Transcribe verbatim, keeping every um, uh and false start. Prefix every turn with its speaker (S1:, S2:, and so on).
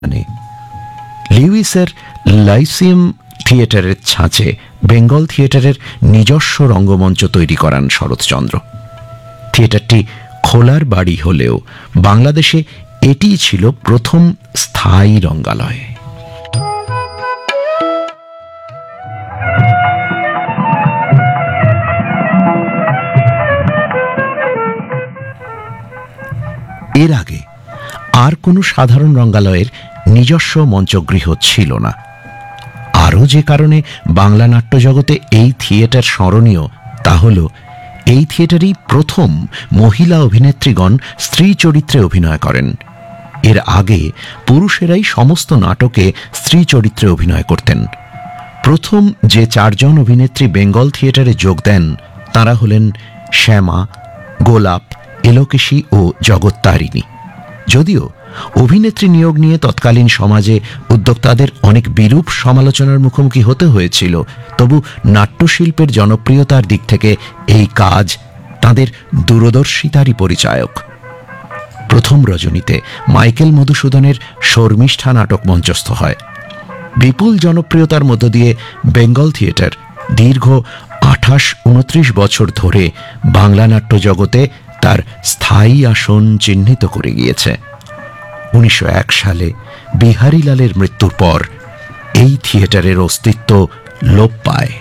S1: মানে লিউইসের লাইসিয়াম থিয়েটারের ছাঁচে বেঙ্গল থিয়েটারের নিজস্ব রঙ্গমঞ্চ তৈরি করান শরৎচন্দ্র। থিয়েটারটি খোলার বাড়ি হলেও বাংলাদেশে এটিই ছিল প্রথম স্থায়ী রঙ্গালয়। এর আগে আর কোনো সাধারণ রঙ্গালয়ের নিজস্ব মঞ্চগৃহ ছিল না। আরও যে কারণে বাংলা নাট্যজগতে এই থিয়েটার স্মরণীয় তা হল এই থিয়েটারেই প্রথম মহিলা অভিনেত্রীগণ স্ত্রী চরিত্রে অভিনয় করেন। এর আগে পুরুষেরাই সমস্ত নাটকে স্ত্রী চরিত্রে অভিনয় করতেন। প্রথম যে চারজন অভিনেত্রী বেঙ্গল থিয়েটারে যোগ দেন তাঁরা হলেন শ্যামা, গোলাপ, এলোকেশী ও জগত্তারিণী। যদিও অভিনেত্রী নিয়োগ নিয়ে তৎকালীন সমাজে উদ্যোক্তাদের অনেক বিরূপ সমালোচনার মুখোমুখি হতে হয়েছিল, তবু নাট্যশিল্পের জনপ্রিয়তার দিক থেকে এই কাজ তাঁদের দূরদর্শিতারই পরিচায়ক। প্রথম রজনীতে মাইকেল মধুসূদনের শর্মিষ্ঠা নাটক মঞ্চস্থ হয়। বিপুল জনপ্রিয়তার মধ্য দিয়ে বেঙ্গল থিয়েটার দীর্ঘ আঠাশ উনত্রিশ বছর ধরে বাংলা নাট্য জগতে তার স্থায়ী আসন চিহ্নিত করে গিয়েছে। উনিশশো এক সালে বিহারীলালের মৃত্যুর পর এই থিয়েটারের অস্তিত্ব লোপ পায়।